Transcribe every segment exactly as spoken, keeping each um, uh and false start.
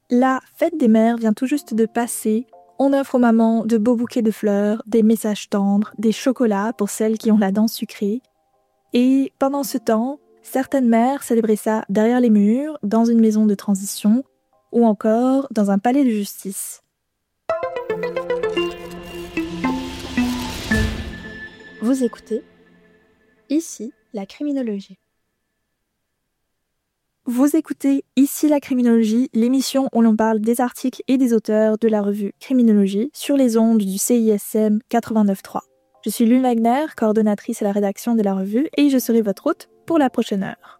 La fête des mères vient tout juste de passer. On offre aux mamans de beaux bouquets de fleurs, des messages tendres, des chocolats pour celles qui ont la dent sucrée. Et pendant ce temps, certaines mères célébraient ça derrière les murs, dans une maison de transition, ou encore dans un palais de justice. Vous écoutez Ici la criminologie. Vous écoutez Ici la criminologie, l'émission où l'on parle des articles et des auteurs de la revue Criminologie sur les ondes du C I S M quatre-vingt-neuf point trois. Je suis Lune Wagner, coordonnatrice à la rédaction de la revue, et je serai votre hôte pour la prochaine heure.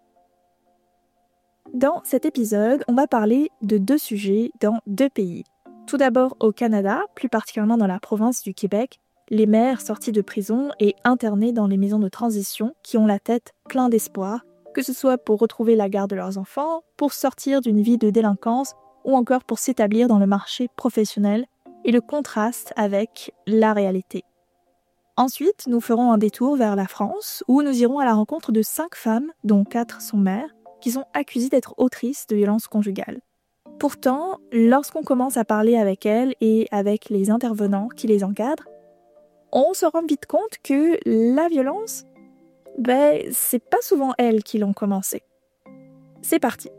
Dans cet épisode, on va parler de deux sujets dans deux pays. Tout d'abord au Canada, plus particulièrement dans la province du Québec, les mères sorties de prison et internées dans les maisons de transition qui ont la tête pleine d'espoir, que ce soit pour retrouver la garde de leurs enfants, pour sortir d'une vie de délinquance ou encore pour s'établir dans le marché professionnel, et le contraste avec la réalité. Ensuite, nous ferons un détour vers la France où nous irons à la rencontre de cinq femmes, dont quatre sont mères, qui sont accusées d'être autrices de violences conjugales. Pourtant, lorsqu'on commence à parler avec elles et avec les intervenants qui les encadrent, on se rend vite compte que la violence, ben, c'est pas souvent elles qui l'ont commencé. C'est parti.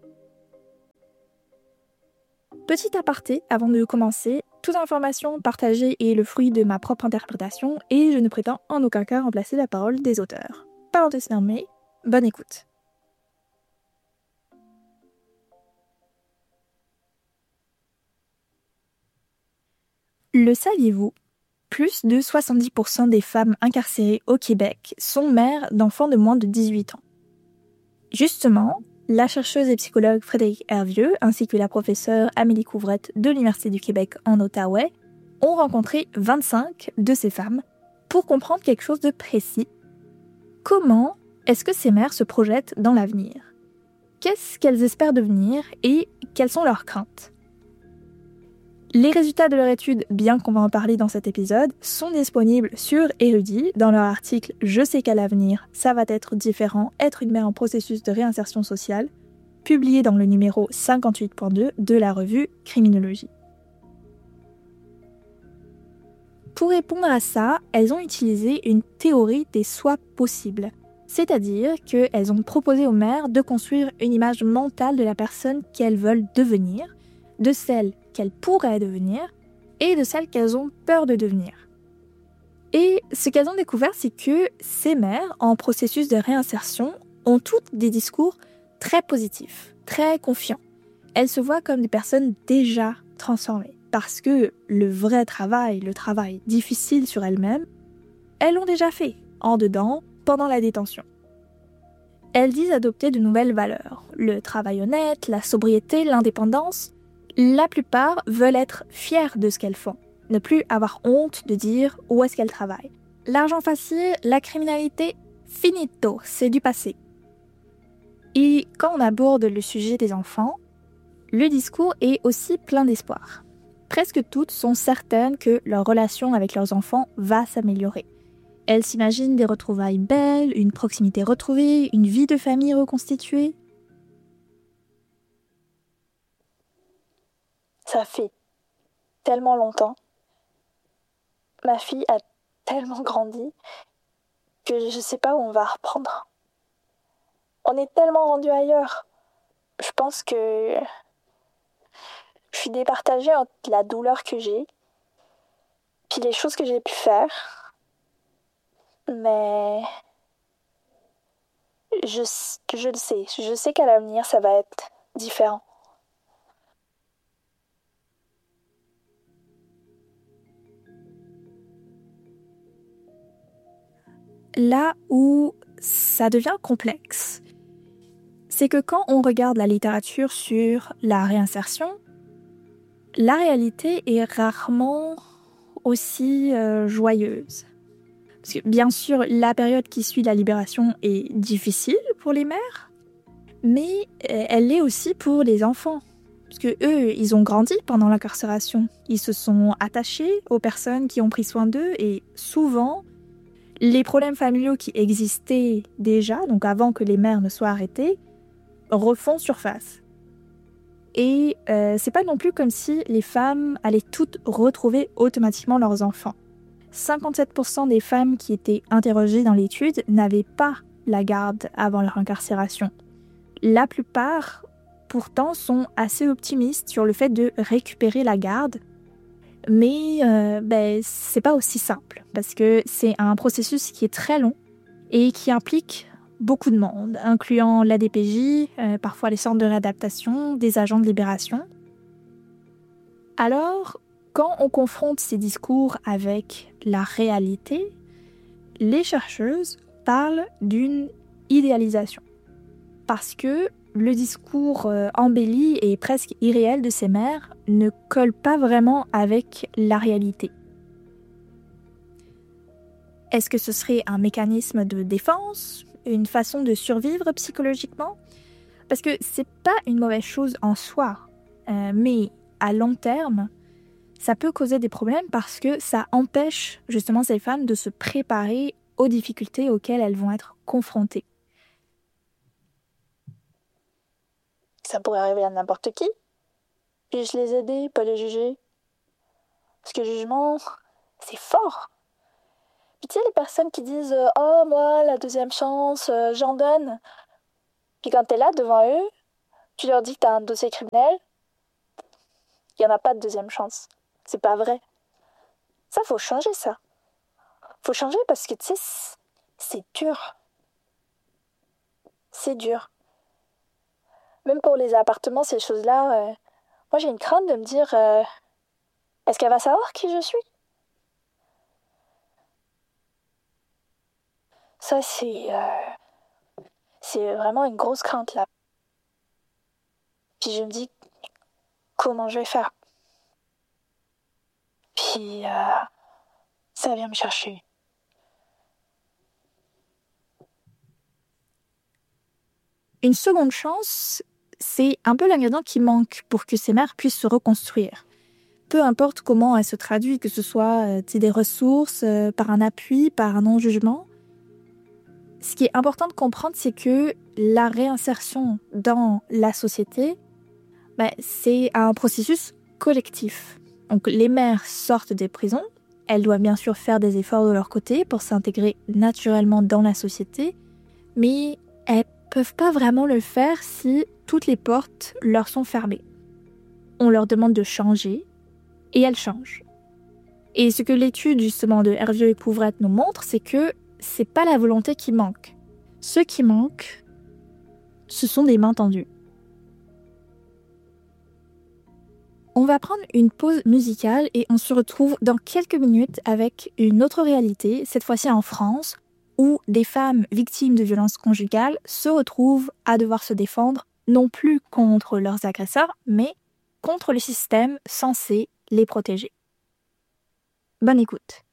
Petit aparté, avant de commencer, toute information partagée est le fruit de ma propre interprétation et je ne prétends en aucun cas remplacer la parole des auteurs. Parenthèse fermée, bonne écoute. Le saviez-vous ? Plus de soixante-dix pour cent des femmes incarcérées au Québec sont mères d'enfants de moins de dix-huit ans. Justement, la chercheuse et psychologue Frédérique Hervieux ainsi que la professeure Amélie Couvrette de l'Université du Québec en Outaouais ont rencontré vingt-cinq de ces femmes pour comprendre quelque chose de précis. Comment est-ce que ces mères se projettent dans l'avenir ? Qu'est-ce qu'elles espèrent devenir et quelles sont leurs craintes ? Les résultats de leur étude, bien qu'on va en parler dans cet épisode, sont disponibles sur Érudit dans leur article « Je sais qu'à l'avenir, ça va être différent, être une mère en processus de réinsertion sociale », publié dans le numéro cinquante-huit point deux de la revue Criminologie. Pour répondre à ça, elles ont utilisé une théorie des soi possibles, c'est-à-dire qu'elles ont proposé aux mères de construire une image mentale de la personne qu'elles veulent devenir, de celle qu'elles pourraient devenir et de celles qu'elles ont peur de devenir. Et ce qu'elles ont découvert, c'est que ces mères, en processus de réinsertion, ont toutes des discours très positifs, très confiants. Elles se voient comme des personnes déjà transformées, parce que le vrai travail, le travail difficile sur elles-mêmes, elles l'ont déjà fait, en dedans, pendant la détention. Elles disent adopter de nouvelles valeurs, le travail honnête, la sobriété, l'indépendance. La plupart veulent être fières de ce qu'elles font, ne plus avoir honte de dire où est-ce qu'elles travaillent. L'argent facile, la criminalité, finito, c'est du passé. Et quand on aborde le sujet des enfants, le discours est aussi plein d'espoir. Presque toutes sont certaines que leur relation avec leurs enfants va s'améliorer. Elles s'imaginent des retrouvailles belles, une proximité retrouvée, une vie de famille reconstituée. Ça fait tellement longtemps. Ma fille a tellement grandi que je ne sais pas où on va reprendre. On est tellement rendu ailleurs. Je pense que je suis départagée entre la douleur que j'ai puis les choses que j'ai pu faire. Mais je, je le sais. Je sais qu'à l'avenir, ça va être différent. Là où ça devient complexe, c'est que quand on regarde la littérature sur la réinsertion, la réalité est rarement aussi euh, joyeuse. Parce que bien sûr, la période qui suit la libération est difficile pour les mères, mais elle l'est aussi pour les enfants. Parce que eux, ils ont grandi pendant l'incarcération. Ils se sont attachés aux personnes qui ont pris soin d'eux et souvent, les problèmes familiaux qui existaient déjà, donc avant que les mères ne soient arrêtées, refont surface. Et euh, c'est pas non plus comme si les femmes allaient toutes retrouver automatiquement leurs enfants. cinquante-sept pour cent des femmes qui étaient interrogées dans l'étude n'avaient pas la garde avant leur incarcération. La plupart, pourtant, sont assez optimistes sur le fait de récupérer la garde, mais euh, ben, c'est pas aussi simple, parce que c'est un processus qui est très long et qui implique beaucoup de monde, incluant l'A D P J, euh, parfois les centres de réadaptation, des agents de libération. Alors, quand on confronte ces discours avec la réalité, les chercheuses parlent d'une idéalisation. Parce que le discours euh, embelli et presque irréel de ces mères ne colle pas vraiment avec la réalité. Est-ce que ce serait un mécanisme de défense, une façon de survivre psychologiquement? Parce que c'est pas une mauvaise chose en soi, euh, mais à long terme, ça peut causer des problèmes parce que ça empêche justement ces femmes de se préparer aux difficultés auxquelles elles vont être confrontées. Ça pourrait arriver à n'importe qui. Puis-je les aider, pas les juger? Parce que le jugement, c'est fort. Puis tu sais, les personnes qui disent « Oh, moi, la deuxième chance, euh, j'en donne. » Puis quand t'es là, devant eux, tu leur dis que t'as un dossier criminel, il n'y en a pas de deuxième chance. C'est pas vrai. Ça, faut changer, ça. Faut changer parce que, tu sais, c'est dur. C'est dur. Même pour les appartements, ces choses-là, euh, moi, j'ai une crainte de me dire euh, est-ce qu'elle va savoir qui je suis? Ça, c'est... Euh, c'est vraiment une grosse crainte, là. Puis je me dis comment je vais faire? Puis euh, ça vient me chercher. Une seconde chance, c'est un peu l'ingrédient qui manque pour que ces mères puissent se reconstruire. Peu importe comment elle se traduit, que ce soit euh, des ressources, euh, par un appui, par un non-jugement. Ce qui est important de comprendre, c'est que la réinsertion dans la société, ben, c'est un processus collectif. Donc les mères sortent des prisons, elles doivent bien sûr faire des efforts de leur côté pour s'intégrer naturellement dans la société, mais elles peuvent pas vraiment le faire si toutes les portes leur sont fermées. On leur demande de changer, et elles changent. Et ce que l'étude justement de Hervieux et Couvrette nous montre, c'est que c'est pas la volonté qui manque. Ce qui manque, ce sont des mains tendues. On va prendre une pause musicale et on se retrouve dans quelques minutes avec une autre réalité, cette fois-ci en France, où des femmes victimes de violences conjugales se retrouvent à devoir se défendre, non plus contre leurs agresseurs, mais contre le système censé les protéger. Bonne écoute.